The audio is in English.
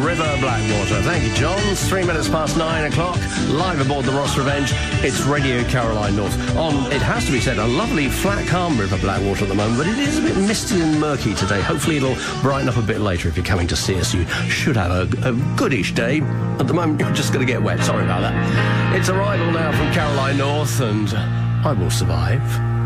River Blackwater. Thank you, John. 3 minutes past 9 o'clock, live aboard the Ross Revenge. It's Radio Caroline North. On, it has to be said, a lovely flat, calm River Blackwater at the moment, but it is a bit misty and murky today. Hopefully it'll brighten up a bit later if you're coming to see us. You should have a goodish day. At the moment, you're just going to get wet. Sorry about that. It's Arrival now from Caroline North, and I Will Survive.